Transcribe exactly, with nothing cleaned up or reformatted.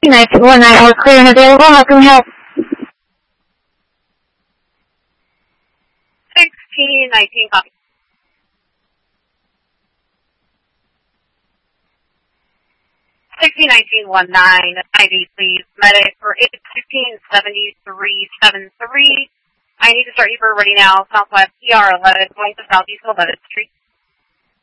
nine two one nine, all clear and available. How can we help? sixteen nineteen, copy. sixteen nineteen one nine, I D please, medic for eight fifteen seventy-three seventy-three. I need to start you for ready now, Southwest E R eleven, going to Southeast eleventh Street.